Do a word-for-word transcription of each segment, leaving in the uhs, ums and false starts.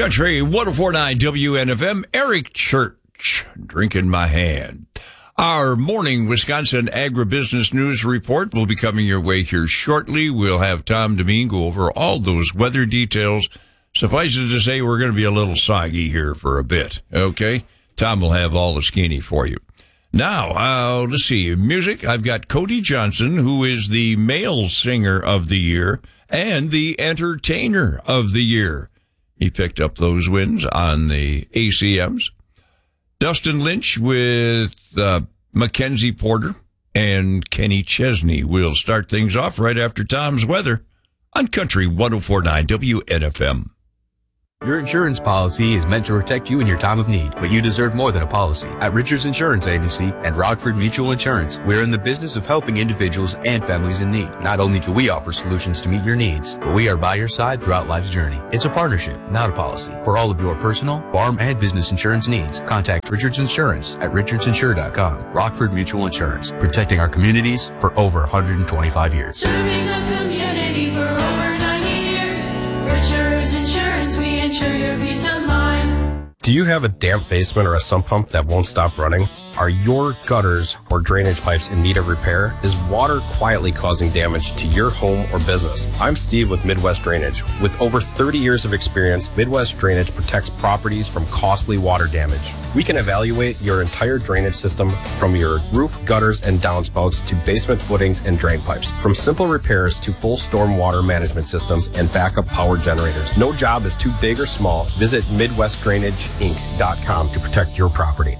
Country one oh four point nine W N F M, Eric Church, drinking my hand. Our morning Wisconsin agribusiness news report will be coming your way here shortly. We'll have Tom Demeen go over all those weather details. Suffice it to say, we're going to be a little soggy here for a bit, okay? Tom will have all the skinny for you. Now, uh, let's see, music. I've got Cody Johnson, who is the male singer of the year and the entertainer of the year. He picked up those wins on the A C Ms. Dustin Lynch with uh, Mackenzie Porter and Kenny Chesney will start things off right after Tom's weather on Country one oh four point nine W N F M. Your insurance policy is meant to protect you in your time of need, but you deserve more than a policy. At Richards Insurance Agency and Rockford Mutual Insurance, we're in the business of helping individuals and families in need. Not only do we offer solutions to meet your needs, but we are by your side throughout life's journey. It's a partnership, not a policy. For all of your personal, farm, and business insurance needs, contact Richards Insurance at richards insure dot com. Rockford Mutual Insurance, protecting our communities for over one hundred twenty-five years. Serving the community for over ninety years. Richards Insurance, we insure your peace of mind. Do you have a damp basement or a sump pump that won't stop running? Are your gutters or drainage pipes in need of repair? Is water quietly causing damage to your home or business? I'm Steve with Midwest Drainage. With over thirty years of experience, Midwest Drainage protects properties from costly water damage. We can evaluate your entire drainage system from your roof, gutters, and downspouts to basement footings and drain pipes. From simple repairs to full storm water management systems and backup power generators. No job is too big or small. Visit midwest drainage inc dot com to protect your property.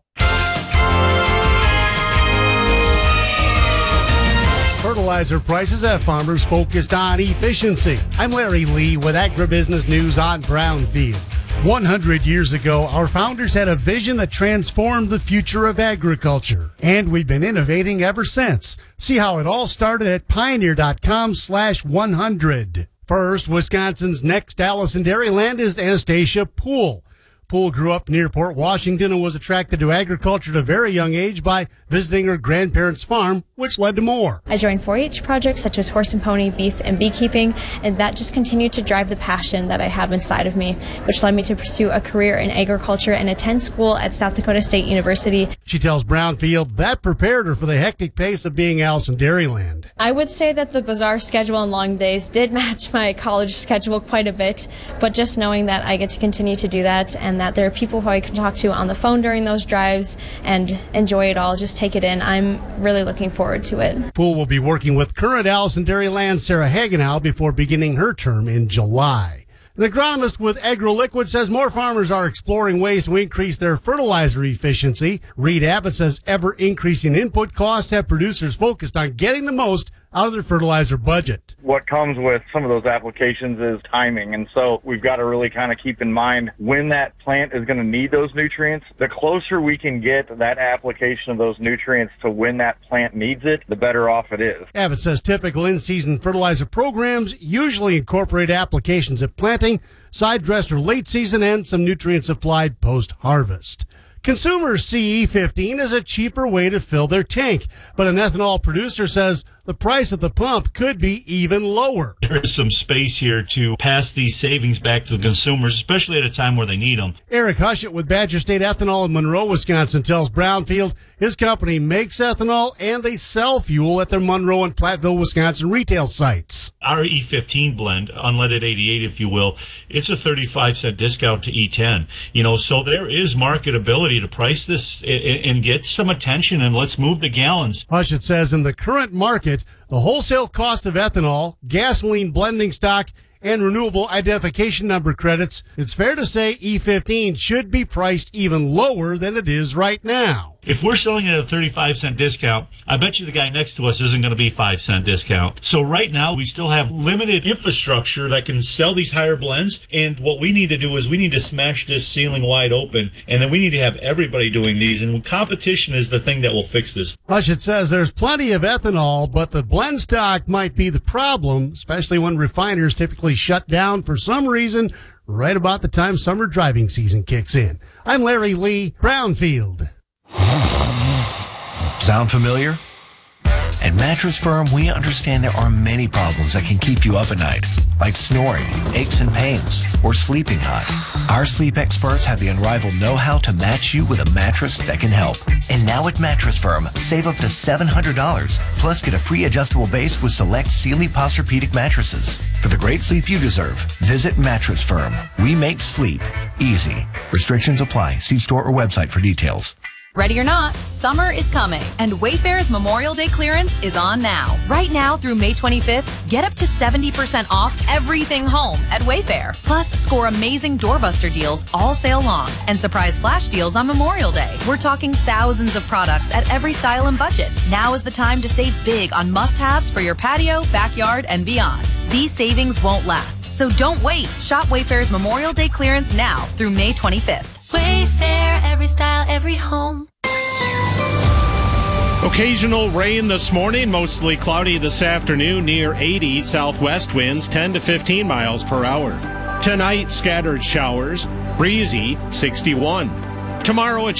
Fertilizer prices have farmers focused on efficiency. I'm Larry Lee with Agribusiness News on Brownfield. one hundred years ago, our founders had a vision that transformed the future of agriculture, and we've been innovating ever since. See how it all started at pioneer dot com slash one hundred. First, Wisconsin's next Allison Dairyland is Anastasia Poole. Poole grew up near Port Washington and was attracted to agriculture at a very young age by visiting her grandparents' farm, which led to more. I joined four H projects such as horse and pony, beef, and beekeeping, and that just continued to drive the passion that I have inside of me, which led me to pursue a career in agriculture and attend school at South Dakota State University. She tells Brownfield that prepared her for the hectic pace of being Allison Dairyland. I would say that the bizarre schedule and long days did match my college schedule quite a bit, but just knowing that I get to continue to do that and that there are people who I can talk to on the phone during those drives and enjoy it all, just take it in. I'm really looking forward to it. Poole will be working with current Allison Dairyland Sarah Hagenow before beginning her term in July. An agronomist with AgroLiquid says more farmers are exploring ways to increase their fertilizer efficiency. Reed Abbott says ever-increasing input costs have producers focused on getting the most out of their fertilizer budget. What comes with some of those applications is timing, and so we've got to really kind of keep in mind when that plant is going to need those nutrients. The closer we can get that application of those nutrients to when that plant needs it, the better off it is. Abbott says typical in-season fertilizer programs usually incorporate applications at planting, side dress or late season, and some nutrients applied post-harvest. Consumers see E fifteen as a cheaper way to fill their tank, but an ethanol producer says the price at the pump could be even lower. There is some space here to pass these savings back to the consumers, especially at a time where they need them. Eric Hushett with Badger State Ethanol in Monroe, Wisconsin, tells Brownfield his company makes ethanol and they sell fuel at their Monroe and Platteville, Wisconsin retail sites. Our E fifteen blend, unleaded eighty-eight if you will, it's a thirty-five cent discount to E ten. You know, so there is marketability to price this and get some attention, and let's move the gallons. Hushett says in the current market, the wholesale cost of ethanol, gasoline blending stock, and renewable identification number credits, it's fair to say E fifteen should be priced even lower than it is right now. If we're selling it at a thirty-five cent discount, I bet you the guy next to us isn't going to be five cent discount. So right now, we still have limited infrastructure that can sell these higher blends. And what we need to do is we need to smash this ceiling wide open. And then we need to have everybody doing these. And competition is the thing that will fix this. Hushett says there's plenty of ethanol, but the blend stock might be the problem, especially when refiners typically shut down for some reason right about the time summer driving season kicks in. I'm Larry Lee, Brownfield. Sound familiar? At Mattress Firm, we understand there are many problems that can keep you up at night. like snoring, aches and pains, or sleeping hot. Our sleep experts have the unrivaled know-how to match you with a mattress that can help. And now at Mattress Firm, save up to seven hundred dollars, plus get a free adjustable base with select Sealy Posturepedic mattresses. For the great sleep you deserve, visit Mattress Firm. We make sleep easy. Restrictions apply. See store or website for details. Ready or not, summer is coming, and Wayfair's Memorial Day clearance is on now. Right now through May twenty-fifth, get up to seventy percent off everything home at Wayfair. Plus, score amazing doorbuster deals all sale long and surprise flash deals on Memorial Day. We're talking thousands of products at every style and budget. Now is the time to save big on must-haves for your patio, backyard, and beyond. These savings won't last, so don't wait. Shop Wayfair's Memorial Day clearance now through May twenty-fifth. Wayfair, every style, every home. Occasional rain this morning, mostly cloudy this afternoon, near eighty. Southwest winds ten to fifteen miles per hour. Tonight, scattered showers, breezy, sixty-one. Tomorrow, a